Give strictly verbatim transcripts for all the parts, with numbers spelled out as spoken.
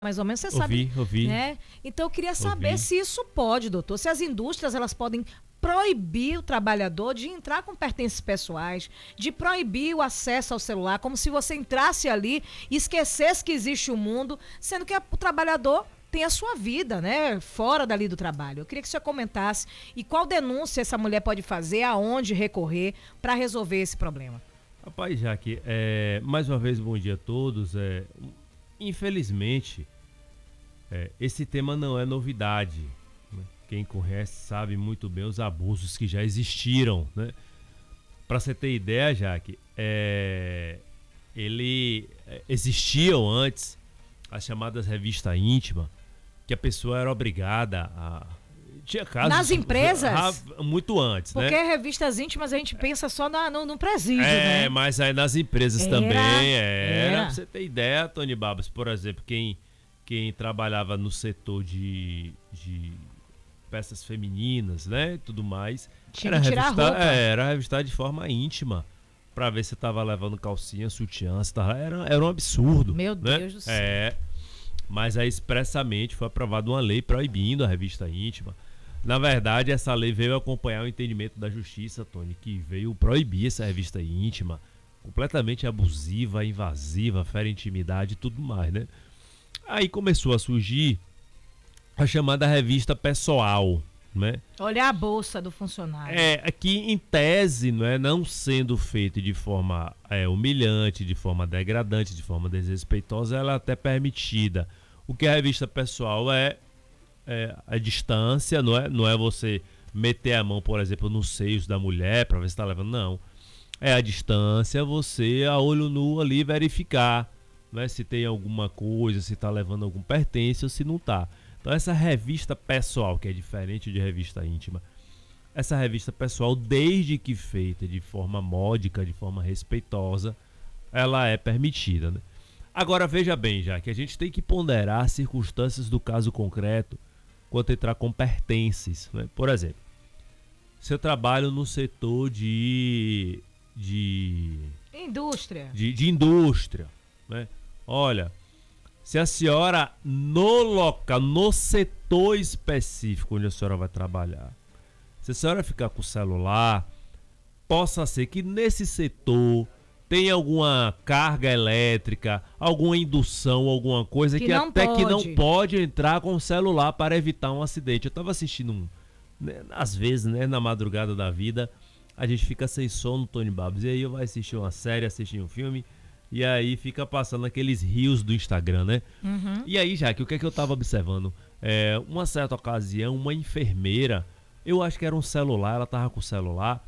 mais ou menos, você ouvi, sabe, ouvi, né? Então eu queria saber ouvi. se isso pode, doutor, se as indústrias elas podem proibir o trabalhador de entrar com pertences pessoais, de proibir o acesso ao celular, como se você entrasse ali e esquecesse que existe o mundo, sendo que o trabalhador tem a sua vida, né, fora dali do trabalho. Eu queria que você comentasse e qual denúncia essa mulher pode fazer, aonde recorrer para resolver esse problema. Rapaz, Jaque, é, mais uma vez bom dia a todos. É, infelizmente, é, esse tema não é novidade. Né? Quem conhece sabe muito bem os abusos que já existiram. Né? Para você ter ideia, Jaque, é, ele é, existiam antes as chamadas revistas íntimas, que a pessoa era obrigada a... Tinha casos, nas empresas? Muito antes, porque né? Porque revistas íntimas a gente pensa só na, no, no presídio, é, né? Mas aí nas empresas era, também era. era. Pra você ter ideia, Tony Babas, por exemplo, quem, quem trabalhava no setor de, de peças femininas, né? E tudo mais. Tinha era que tirar revistar, a roupa. É, era revistar de forma íntima. Pra ver se tava levando calcinha, sutiã, se tava, era, era um absurdo. Meu né? Deus do céu. É, mas aí expressamente foi aprovada uma lei proibindo a revista íntima. Na verdade, essa lei veio acompanhar o entendimento da justiça, Tony, que veio proibir essa revista íntima, completamente abusiva, invasiva, fere intimidade e tudo mais, né? Aí começou a surgir a chamada revista pessoal, né? Olha a bolsa do funcionário. É, aqui em tese, não é, não sendo feita de forma é, humilhante, de forma degradante, de forma desrespeitosa, ela é até permitida. O que a revista pessoal é É, a distância, não é, não é você meter a mão, por exemplo, nos seios da mulher para ver se está levando, não. É a distância, você a olho nu ali verificar, né, se tem alguma coisa, se está levando algum pertence ou se não está. Então essa revista pessoal, que é diferente de revista íntima, essa revista pessoal, desde que feita de forma módica, de forma respeitosa, ela é permitida, né? Agora veja bem, já que a gente tem que ponderar as circunstâncias do caso concreto quanto entrar com pertences, né? Por exemplo, se eu trabalho no setor de de indústria, de, de indústria, né? Olha, se a senhora no local, no setor específico onde a senhora vai trabalhar, se a senhora ficar com o celular, possa ser que nesse setor tem alguma carga elétrica, alguma indução, alguma coisa que, que até pode. que não pode entrar com o celular para evitar um acidente. Eu estava assistindo, um, né, às vezes, né, na madrugada da vida, a gente fica sem sono, Tony Babs, e aí eu vou assistir uma série, assistir um filme, e aí fica passando aqueles rios do Instagram, né? Uhum. E aí, Jaque, o que é que eu estava observando? É, uma certa ocasião, uma enfermeira, eu acho que era um celular, ela estava com o celular,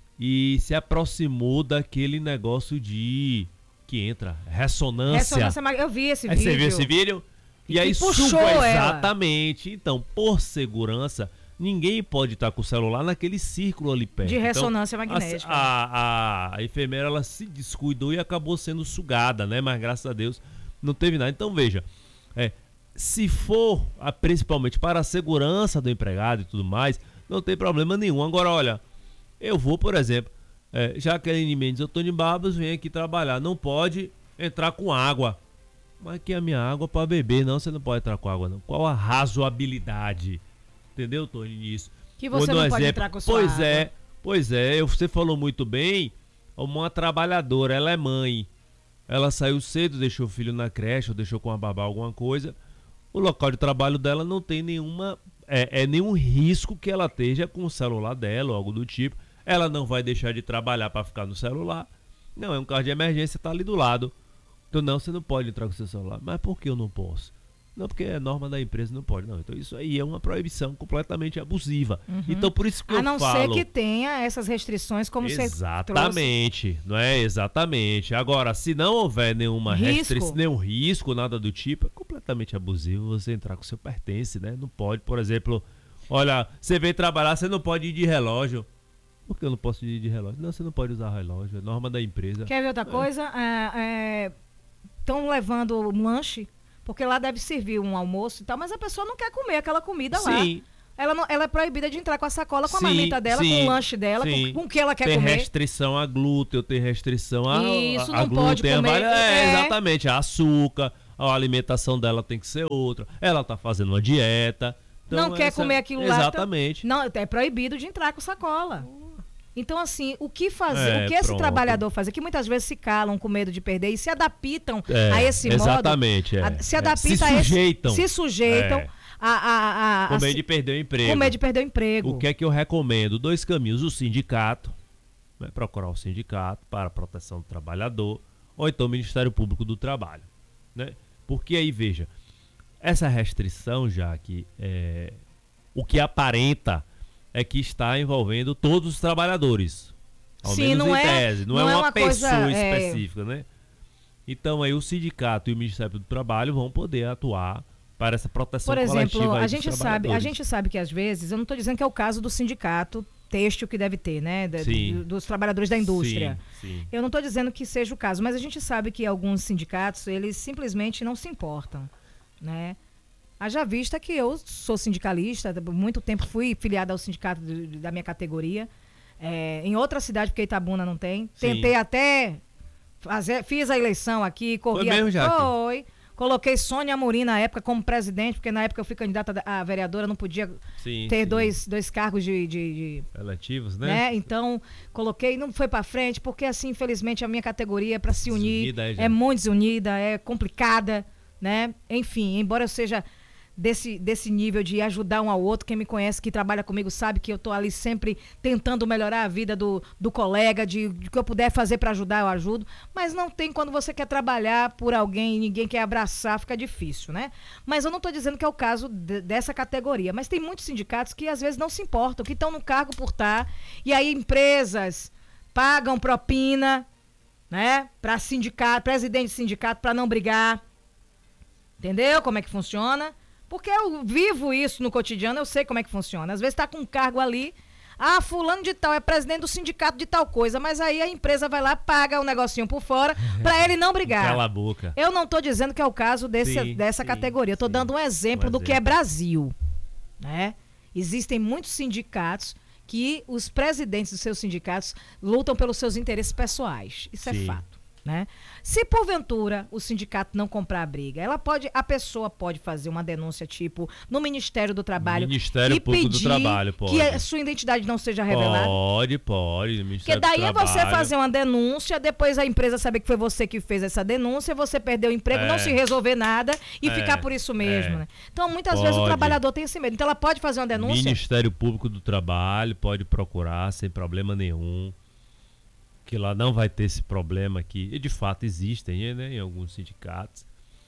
e se aproximou daquele negócio de... que entra, ressonância. Ressonância, eu vi esse aí vídeo. Você viu esse vídeo? E, e aí puxou ela. Exatamente. Então, por segurança, ninguém pode estar com o celular naquele círculo ali perto. De ressonância então, magnética. A, a, a enfermeira, ela se descuidou e acabou sendo sugada, né? Mas graças a Deus não teve nada. Então, veja, é, se for, principalmente para a segurança do empregado e tudo mais, não tem problema nenhum. Agora, olha... Eu vou, por exemplo, é, Jaqueline Mendes, eu tô de Babas, vem aqui trabalhar. Não pode entrar com água. Mas aqui é a minha água para beber. Não, você não pode entrar com água, não. Qual a razoabilidade? Entendeu, Tony, nisso? Que você não pode entrar com sua Pois água. é, pois é. Eu, você falou muito bem. Uma trabalhadora, ela é mãe. Ela saiu cedo, deixou o filho na creche, ou deixou com a babá alguma coisa. O local de trabalho dela não tem nenhuma... É, é nenhum risco que ela esteja com o celular dela ou algo do tipo. Ela não vai deixar de trabalhar para ficar no celular. Não, é um caso de emergência, tá ali do lado. Então não, você não pode entrar com seu celular. Mas por que eu não posso? Não, porque é norma da empresa, não pode. Não, então isso aí é uma proibição completamente abusiva. Uhum. Então por isso que a eu não falo... ser que tenha essas restrições como você trouxe. Exatamente, não é? Exatamente. Agora, se não houver nenhuma restrição, nenhum risco, nada do tipo, é completamente abusivo você entrar com seu pertence, né? Não pode, por exemplo, olha, você vem trabalhar, você não pode ir de relógio. Por que eu não posso ir de relógio? Não, você não pode usar relógio, é norma da empresa. Quer ver outra coisa? Estão é, é, levando um lanche, porque lá deve servir um almoço e tal, mas a pessoa não quer comer aquela comida Sim. lá. Ela, não, ela é proibida de entrar com a sacola, com sim, a marmita dela, sim, com o lanche dela, com, com o que ela quer tem comer. Tem restrição a glúten, tem restrição a, Isso, a, não a glúten, pode comer. A, é, é. Exatamente, a açúcar, a alimentação dela tem que ser outra, ela tá fazendo uma dieta. Então não quer essa... comer aquilo lá. Exatamente. Então, não, é proibido de entrar com sacola. Então, assim, o que fazer, É, o que esse pronto. trabalhador faz? É que muitas vezes se calam com medo de perder e se adaptam É, a esse exatamente, modo. é. A, se É, adaptam se a esse, sujeitam. se sujeitam É. a, a, a, Com a, medo de perder o emprego. com medo de perder o emprego. O que é que eu recomendo? Dois caminhos. O sindicato, né, procurar o sindicato para a proteção do trabalhador, ou então o Ministério Público do Trabalho. Né? Porque aí, veja, essa restrição, já que é, o que aparenta é que está envolvendo todos os trabalhadores. Ao Sim, menos não em é- tese. Não, não é é uma, uma pessoa coisa, é- específica, né? Então aí o sindicato e o Ministério do Trabalho vão poder atuar para essa proteção Por coletiva exemplo, aí a dos gente sabe, a trabalhadores. gente sabe que às vezes, eu não estou dizendo que é o caso do sindicato têxtil que deve ter, né, da- Sim. do- dos trabalhadores da indústria. Sim, sim. Eu não estou dizendo que seja o caso, mas a gente sabe que alguns sindicatos, eles simplesmente não se importam, né? Haja vista que eu sou sindicalista, por muito tempo fui filiada ao sindicato de- de- da minha categoria, é, em outra cidade, porque Itabuna não tem. Sim. Tentei até fazer, fiz a eleição aqui, corri... Foi mesmo, a- Jaque? Foi. Coloquei Sônia Amorim na época como presidente, porque na época eu fui candidata a vereadora, não podia Sim, ter sim. Dois, dois cargos de, de- de Eletivos, né? né? Então, coloquei, não foi pra frente, porque assim, infelizmente, a minha categoria para se unir Desunida, é, já. é muito desunida, é complicada, né? Enfim, embora eu seja desse, desse nível de ajudar um ao outro, quem me conhece, que trabalha comigo, sabe que eu tô ali sempre tentando melhorar a vida do, do colega, de, de que eu puder fazer para ajudar, eu ajudo, mas não tem quando você quer trabalhar por alguém e ninguém quer abraçar, fica difícil, né? Mas eu não tô dizendo que é o caso de- dessa categoria, mas tem muitos sindicatos que às vezes não se importam, que estão no cargo por estar, e aí empresas pagam propina, né, para sindicato, presidente de sindicato, para não brigar. Entendeu como é que funciona? Porque eu vivo isso no cotidiano, eu sei como é que funciona. Às vezes tá com um cargo ali, ah, fulano de tal é presidente do sindicato de tal coisa, mas aí a empresa vai lá, paga um negocinho por fora para ele não brigar. Cala a boca. Eu não tô dizendo que é o caso desse, Sim, dessa sim, categoria, eu tô sim. dando um exemplo Um do que é exemplo. Brasil, né? Existem muitos sindicatos que os presidentes dos seus sindicatos lutam pelos seus interesses pessoais. Isso é Sim. fato. Né? Se porventura o sindicato não comprar a briga, ela pode, a pessoa pode fazer uma denúncia tipo no Ministério do Trabalho Ministério e Público do pedir Trabalho, pode. que a sua identidade não seja revelada. Pode, pode. Porque Ministério daí do é você Trabalho. fazer uma denúncia, depois a empresa saber que foi você que fez essa denúncia, você perdeu o emprego, É. não se resolver nada e É. ficar por isso mesmo. É. Né? Então, muitas vezes o Pode. trabalhador tem esse medo. Então, ela pode fazer uma denúncia. Ministério Público do Trabalho pode procurar sem problema nenhum. Que lá não vai ter esse problema aqui. E de fato existem, né, em alguns sindicatos.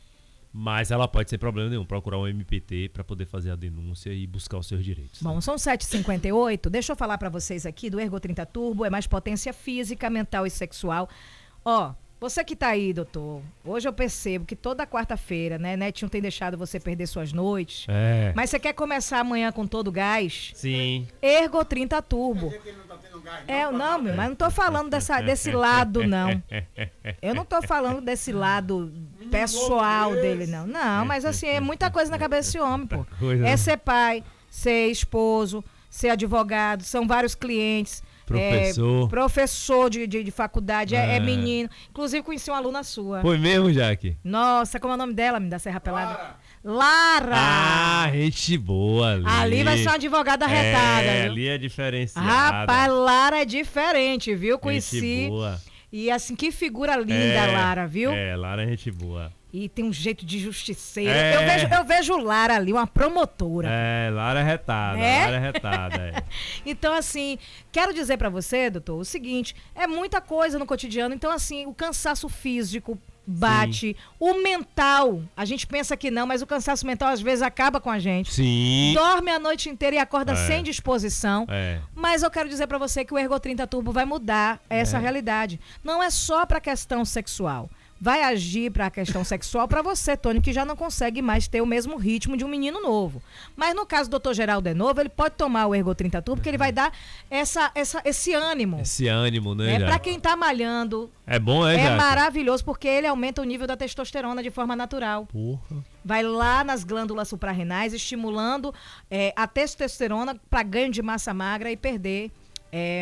Mas ela pode, sem problema nenhum, procurar um M P T para poder fazer a denúncia e buscar os seus direitos. Bom, são sete e cinquenta e oito. Deixa eu falar pra vocês aqui do Ergo trinta Turbo. É mais potência física, mental e sexual. Ó, você que tá aí, doutor. Hoje eu percebo que toda quarta-feira, né, Netinho tem deixado você perder suas noites. É. Mas você quer começar amanhã com todo o gás? Sim. Ergo trinta Turbo. É, não, meu, mas não tô falando dessa, desse lado, não. Eu não tô falando desse lado pessoal dele, não. Não, mas assim, é muita coisa na cabeça desse homem, pô. Coisa. É ser pai, ser esposo, ser advogado, são vários clientes. Professor. É, professor de, de, de faculdade, é, é É. menino. Inclusive, conheci uma aluna sua. Foi mesmo, Jaque? Nossa, como é o nome dela, me da Serra Pelada? Lara! Ah, gente boa ali. Ali vai ser uma advogada arretada. É, viu? ali é diferenciada. Rapaz, Lara é diferente, viu? Conheci. Gente boa. E assim, que figura linda, É, Lara, viu? É, Lara é gente boa. E tem um jeito de justiceira. É. Eu, vejo, eu vejo Lara ali, uma promotora. É, Lara é retada. É? Lara é retada, é. Então, assim, quero dizer pra você, doutor, o seguinte: é muita coisa no cotidiano. Então, assim, o cansaço físico bate, o mental. A gente pensa que não, mas o cansaço mental às vezes acaba com a gente. Sim. Dorme a noite inteira e acorda É. sem disposição. É. Mas eu quero dizer pra você que o Ergo trinta Turbo vai mudar essa É. realidade. Não é só pra questão sexual. Vai agir para a questão sexual para você, Tony, que já não consegue mais ter o mesmo ritmo de um menino novo. Mas no caso do doutor Geraldo de novo, ele pode tomar o Ergo trinta Turbo, porque ele vai dar essa, essa, esse ânimo. Esse ânimo, né, É, Jaque? para quem tá malhando, É bom, é, é Jaque? maravilhoso, porque ele aumenta o nível da testosterona de forma natural. Porra. Vai lá nas glândulas suprarrenais, estimulando é, a testosterona para ganho de massa magra e perder é,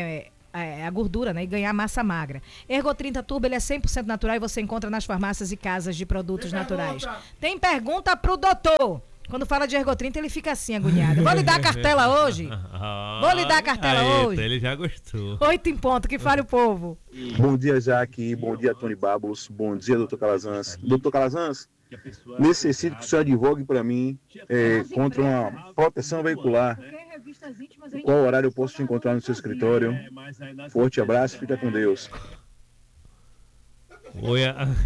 é, a gordura, né? E ganhar massa magra. Ergo trinta Turbo, ele é cem por cento natural e você encontra nas farmácias e casas de produtos Tem naturais. Pergunta. Tem pergunta pro doutor. Quando fala de Ergo trinta, ele fica assim, agoniado. Vou lhe dar a cartela hoje? Vou lhe dar a cartela Aí, hoje? Ele já gostou. Oito em ponto, que fale o povo. Bom dia, Jaque. Bom dia, Tony Babos. Bom dia, doutor Calazans. doutor Calazans, necessito que o senhor advogue para mim é, contra uma proteção veicular. Qual horário eu posso te encontrar no seu escritório? Forte abraço, fica com Deus. Oi,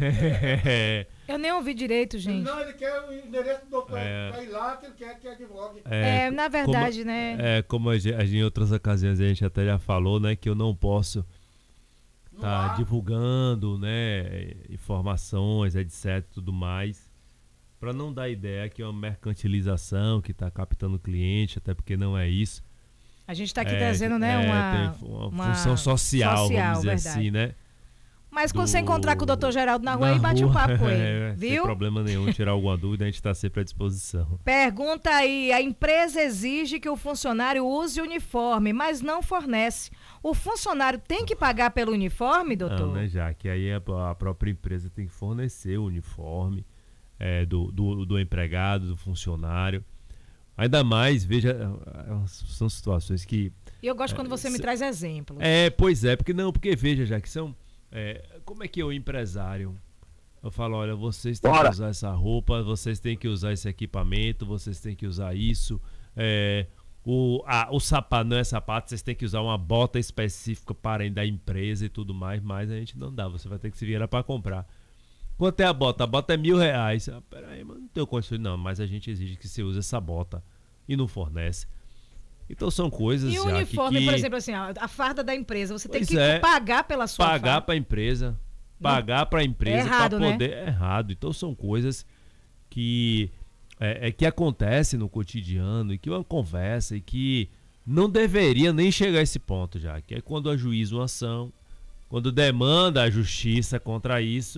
eu nem ouvi direito, gente. Não, ele quer o endereço do doutor. É, vai lá que ele quer que advogue. É, é na verdade, como, né? É, como a gente, em outras ocasiões a gente até já falou, né, que eu não posso estar tá divulgando, né, informações, etc, tudo mais, para não dar ideia que é uma mercantilização, que está captando cliente, até porque não é isso. A gente está aqui é, trazendo, né, é, uma, tem uma, uma função social, social vamos dizer verdade. assim, né? Mas quando do... você encontrar com o doutor Geraldo na rua, na aí bate rua, um papo com ele, é, viu? Sem problema nenhum, tirar alguma dúvida, a gente está sempre à disposição. Pergunta aí, a empresa exige que o funcionário use uniforme, mas não fornece. O funcionário tem que pagar pelo uniforme, doutor? Não, né, já que aí a, a própria empresa tem que fornecer o uniforme é, do, do, do empregado, do funcionário. Ainda mais, veja, são situações que... E eu gosto é, quando você me traz exemplos. É, pois é, porque não, porque veja, já que são... É, como é que eu, empresário, eu falo, olha, vocês têm Bora. que usar essa roupa, vocês têm que usar esse equipamento, vocês têm que usar isso, é, o, a, o sapato não é sapato, vocês têm que usar uma bota específica para da empresa e tudo mais, mas a gente não dá, você vai ter que se virar para comprar. Quanto é a bota? A bota é mil reais. Ah, peraí, mas não tenho condições, não, mas a gente exige que você use essa bota e não fornece. Então são coisas e o já uniforme, que, por exemplo, assim, a, a farda da empresa, você pois tem que é, pagar pela sua pagar farda. para a empresa, pagar para a empresa é para poder, né? É errado. Então são coisas que é, é que acontecem no cotidiano e que é uma conversa e que não deveria nem chegar a esse ponto já, que é quando ajuiza uma ação, quando demanda a justiça contra isso.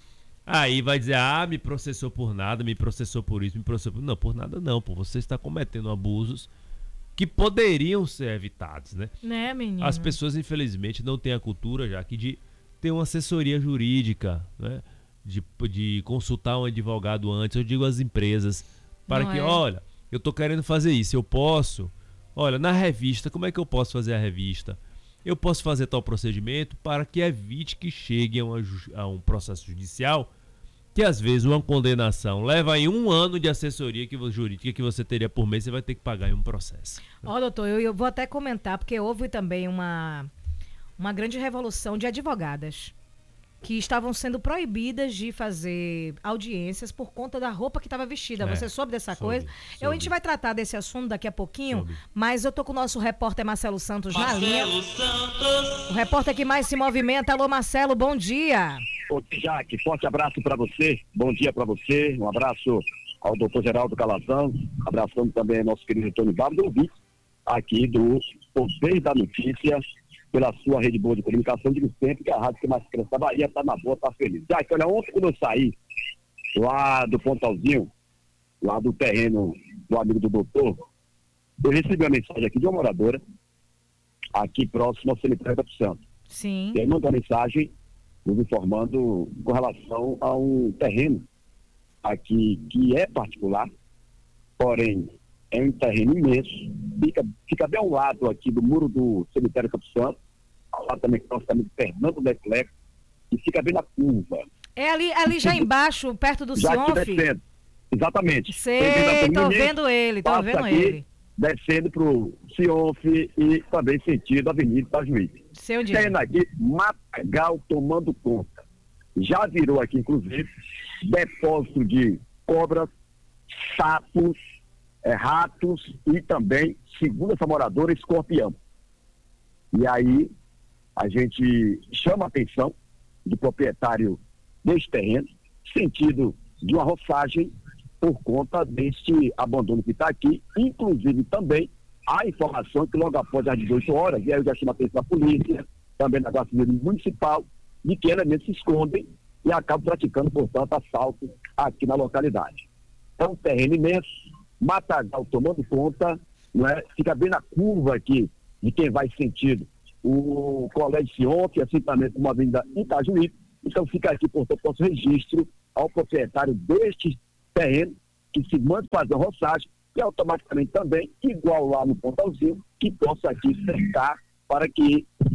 Aí vai dizer, ah, me processou por nada, me processou por isso, me processou por... Não, por nada não, pô, você está cometendo abusos que poderiam ser evitados, né? Né, menino? As pessoas, infelizmente, não têm a cultura, já que de ter uma assessoria jurídica, né? De, de consultar um advogado antes, eu digo às empresas, para não que, é. olha, eu tô querendo fazer isso, eu posso, olha, na revista, como é que eu posso fazer a revista? Eu posso fazer tal procedimento para que evite que chegue a, uma, a um processo judicial que às vezes uma condenação leva em um ano de assessoria que, jurídica que você teria por mês, você vai ter que pagar em um processo. Ó, oh, doutor, eu, eu vou até comentar, porque houve também uma, uma grande revolução de advogadas que estavam sendo proibidas de fazer audiências por conta da roupa que estava vestida. É, Você soube dessa soube, coisa? Soube. Eu, a gente vai tratar desse assunto daqui a pouquinho, soube. Mas eu tô com o nosso repórter Marcelo Santos Marcelo na linha. Santos. O repórter que mais se movimenta. Alô, Marcelo, bom dia. Ô, Jaque, forte abraço para você, bom dia para você, um abraço ao doutor Geraldo Calazans, abraçando também ao nosso querido Tony Babos, ouvinte aqui do Poder da Notícia, pela sua rede boa de comunicação, digo sempre que a rádio que mais cresce da Bahia tá na boa, tá feliz. Jaque, olha, ontem quando eu saí lá do Pontalzinho, lá do terreno do amigo do doutor, eu recebi uma mensagem aqui de uma moradora, aqui próximo ao cemitério da Santo. Sim. E aí mandou uma mensagem nos informando com relação a um terreno aqui que é particular, porém é um terreno imenso, fica, fica bem ao lado aqui do muro do cemitério Campo Santo, ao lado também próximo de Fernando Leclerc, e fica bem na curva. É ali, ali já embaixo, perto do Sionf? Exatamente. Sei, tô vendo ele, tô vendo aqui, ele. Descendo para o Sionf e também sentido Avenida Itajuí. Seu dia. Tem aqui matagal tomando conta. Já virou aqui, inclusive, depósito de cobras, sapos, é, ratos e também, segundo essa moradora, escorpião. E aí a gente chama a atenção do proprietário deste terreno, sentido de uma roçagem por conta deste abandono que está aqui, inclusive também a informação que logo após as dezoito horas, e aí eu já chamo a atenção da polícia, também da Guarda Civil Municipal, de que elementos se escondem e acabam praticando, portanto, assalto aqui na localidade. É um terreno imenso, matagal tomando conta, não é? Fica bem na curva aqui de quem vai sentido o Colégio Sionte, assim também como a Avenida Itajuí. Então fica aqui, portanto, nosso registro ao proprietário deste terreno, que se manda fazer roçagem, e automaticamente também, igual lá no Pontalzinho, que possa aqui cercar para que